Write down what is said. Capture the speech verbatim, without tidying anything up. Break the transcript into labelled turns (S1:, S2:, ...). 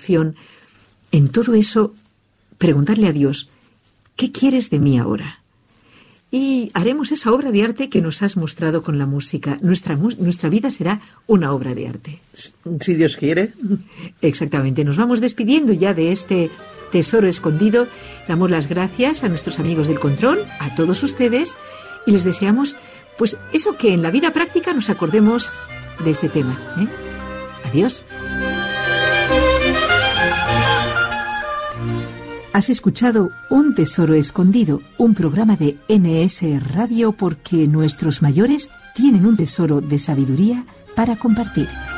S1: oración, en todo eso, preguntarle a Dios, ¿qué quieres de mí ahora? Y haremos esa obra de arte que nos has mostrado con la música. Nuestra, nuestra vida será una obra de arte.
S2: Si Dios quiere.
S1: Exactamente. Nos vamos despidiendo ya de este tesoro escondido. Damos las gracias a nuestros amigos del control, a todos ustedes, y les deseamos, pues, eso, que en la vida práctica nos acordemos de este tema, ¿eh? Adiós. Has escuchado Un Tesoro Escondido, un programa de N S Radio, porque nuestros mayores tienen un tesoro de sabiduría para compartir.